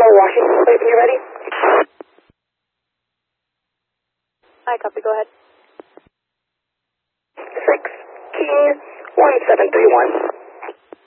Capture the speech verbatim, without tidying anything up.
Washington plate when you're ready. Hi, copy, go ahead. six King one seven three one.